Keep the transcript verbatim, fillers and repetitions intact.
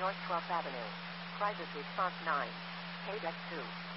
North twelfth Avenue. Crisis response nine. Page X two.